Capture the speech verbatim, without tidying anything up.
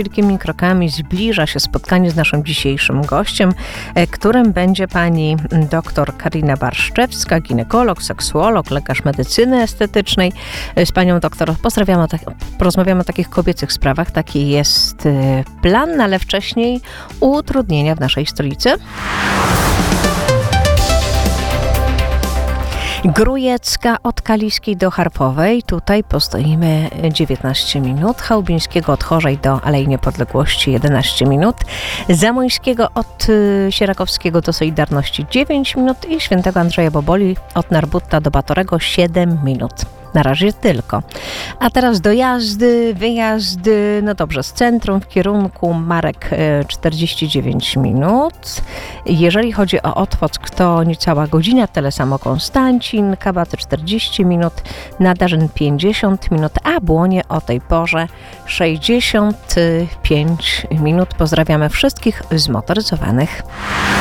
wielkimi krokami zbliża się spotkanie z naszym dzisiejszym gościem, którym będzie pani dr Karina Barszczewska, ginekolog, seksuolog, lekarz medycyny estetycznej. Z panią doktor pozdrawiamy, porozmawiamy o takich kobiecych sprawach. Taki jest plan, ale wcześniej utrudnienia w naszej stolicy. Grujecka od Kaliskiej do Charpowej. Tutaj postoimy dziewiętnaście minut. Chałubińskiego od Chorzej do Alei Niepodległości jedenaście minut. Zamojskiego od Sierakowskiego do Solidarności dziewięć minut i Świętego Andrzeja Boboli od Narbutta do Batorego siedem minut. Na razie tylko. A teraz dojazdy, wyjazdy, no dobrze, z centrum w kierunku Marek czterdzieści dziewięć minut. Jeżeli chodzi o Otwock, to niecała godzina, tyle samo Konstancin, Kabaty czterdzieści minut, Nadarzyn pięćdziesiąt minut, a Błonie o tej porze sześćdziesiąt pięć minut. Pozdrawiamy wszystkich zmotoryzowanych.